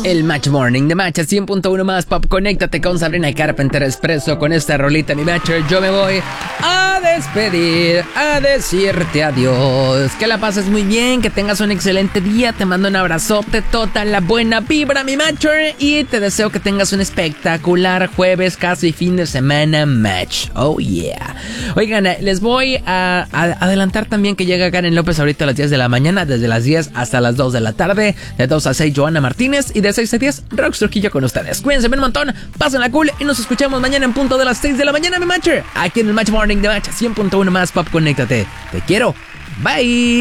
El Match Morning de Match 100.1 más Pop. Conéctate con Sabrina Carpenter Expreso. Con esta rolita, mi Matcher, yo me voy a despedir, a decirte adiós. Que la pases muy bien, que tengas un excelente día. Te mando un abrazote, toda la buena vibra, mi Matcher. Y te deseo que tengas un espectacular jueves, casi fin de semana Match. Oh yeah. Oigan, les voy a adelantar también que llega Karen López ahorita a las 10 de la mañana, desde las 10 hasta las 2 de la tarde. De 2 a 6 Joana Martínez y de 6 a 10 Rox Trujillo con ustedes. Cuídense un montón, pásenla cool y nos escuchamos mañana en punto de las 6 de la mañana, mi Matcher, aquí en el Match Morning de Match 100.1 más Pop. Conéctate. Te quiero. Bye.